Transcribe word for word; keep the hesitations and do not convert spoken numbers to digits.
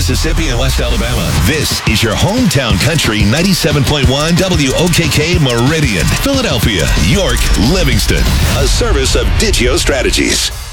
Mississippi, and West Alabama. This is your hometown country ninety-seven point one W O K K Meridian, Philadelphia, York, Livingston. A service of Digio Strategies.